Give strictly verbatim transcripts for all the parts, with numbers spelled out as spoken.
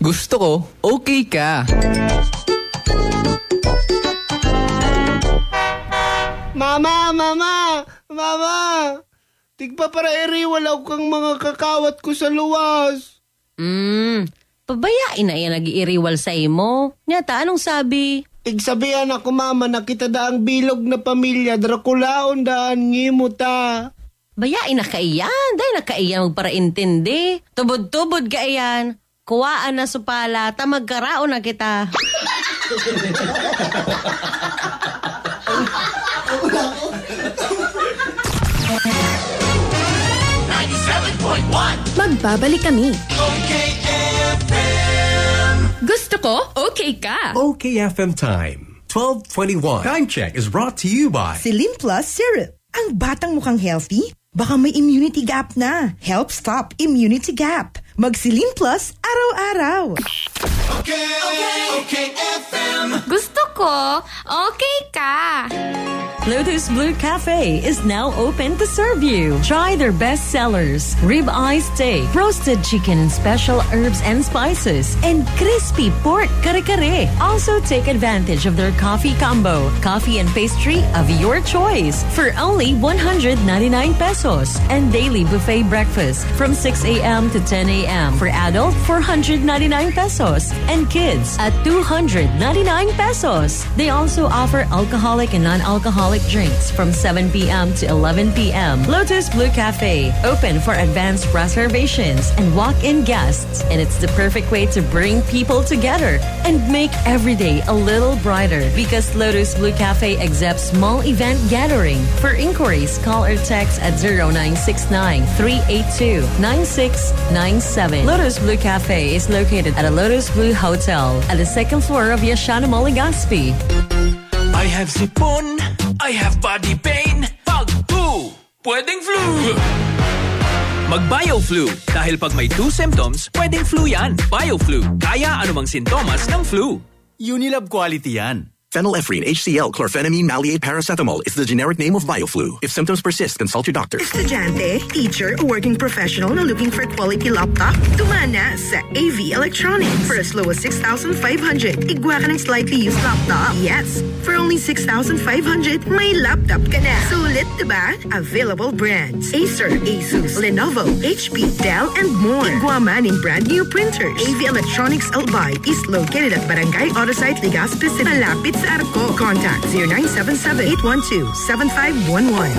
Gusto ko, okay ka. Mama, mama, mama. Tigpa para iriwalaw kang mga kakawat ko sa luwas. Hmm, pabayain na yan nag-iiriwal sa imo. Nyata, anong sabi? Tigsabihan ako, mama, na kita daang bilog na pamilya, Draculaon daan ngimuta. Bayain na kaiyan, dahil na kaiyan magparaintindi. Tubod-tubod kaiyan. Kuwaan na supala, ta magkaraon na kita. ninety-seven point one Magbabalik kami. Okay F M. Gusto ko, okay ka. Okay F M time, twelve twenty-one. Time check is brought to you by Celine Plus Syrup. Ang batang mukhang healthy, baka may immunity gap na. Help stop immunity gap. Mag-Celine Plus araw-araw. Okay, okay, okay F M. Gusto ko, okay ka. Lotus Blue Cafe is now open to serve you. Try their best sellers, ribeye steak, roasted chicken and special herbs and spices, and crispy pork kare-kare. Also take advantage of their coffee combo, coffee and pastry of your choice for only one hundred ninety-nine pesos, and daily buffet breakfast from six a.m. to ten a.m. For adult, four hundred ninety-nine pesos, and kids at two hundred ninety-nine pesos. They also offer alcoholic and non-alcoholic drinks from seven p.m. to eleven p.m. Lotus Blue Cafe, open for advanced reservations and walk-in guests. And it's the perfect way to bring people together and make every day a little brighter, because Lotus Blue Cafe accepts small event gathering. For inquiries, call or text at zero nine six nine, three eight two, nine six nine seven. Lotus Blue Cafe is located at a Lotus Blue Hotel at the second floor of Yashana Mall, Legazpi. I have sipon, I have body pain. Pag flu, pwedeng flu. Mag-BioFlu. Dahil pag may two symptoms, pwedeng flu yan. BioFlu. Kaya anumang sintomas ng flu. Unilab quality yan. Phenylephrine, H C L, chlorphenamine, maleate, paracetamol is the generic name of BioFlu. If symptoms persist, consult your doctor. Estudyante, teacher, or working professional na looking for quality laptop? Tumana sa A V Electronics. For as low as six thousand five hundred, igwa ka ng slightly used laptop. Yes, for only six thousand five hundred, may laptop ka na. Sulit, diba? Available brands: Acer, Asus, Lenovo, H P, Dell, and more. Igwa man in brand new printers. A V Electronics Albay is located at Barangay Autosite, Legazpi City. Malapit sa Arco. Contact zero nine seven seven, eight one two, seven five one one.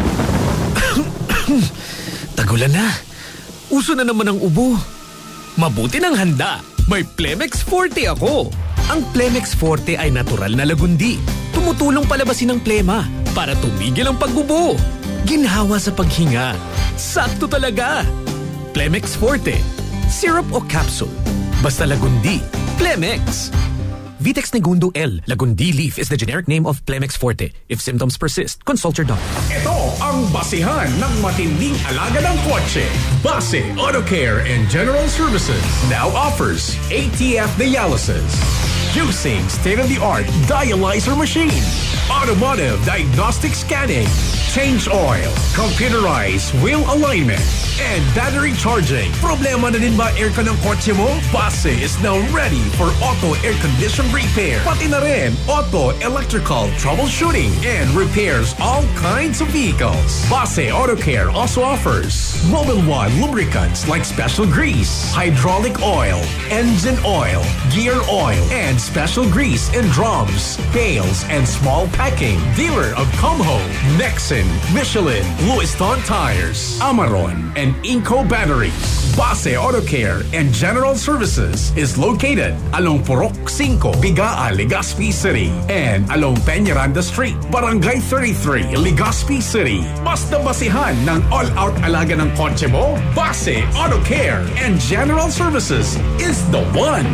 Tagulan na. Uso na naman ang ubo. Mabuti ng handa. May Plemex Forte ako. Ang Plemex Forte ay natural na lagundi. Tumutulong palabasin ang plema para tumigil ang pagbubo. Ginhawa sa paghinga. Sakto talaga. Plemex Forte. Syrup o capsule. Basta lagundi. Plemex. Vitex Negundo L. Lagundi leaf is the generic name of Plemex Forte. If symptoms persist, consult your doctor. Ito ang basihan ng matinding alaga ng kotse. Base Auto Care and General Services now offers A T F dialysis, using state-of-the-art dialyzer machine, automotive diagnostic scanning, change oil, computerized wheel alignment, and battery charging. Problema na din ba aircon ng kotse mo? Base is now ready for auto air condition repair. Pati na rin auto electrical troubleshooting and repairs all kinds of vehicles. Base Auto Care also offers Mobil One lubricants like special grease, hydraulic oil, engine oil, gear oil, and special grease in drums, pails, and small packing. Dealer of Comho, Nexen, Michelin, Lewiston Tires, Amaron, and Inco Batteries. Base Auto Care and General Services is located along Purok five, Bigaa, Legazpi City, and along Peñaranda Street, Barangay thirty-three, Legazpi City. Basta basihan ng all-out alaga ng kotse mo, Base Auto Care and General Services is the one.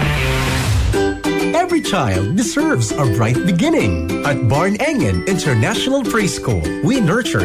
Every child deserves a bright beginning. At Barn Engen International Preschool, we nurture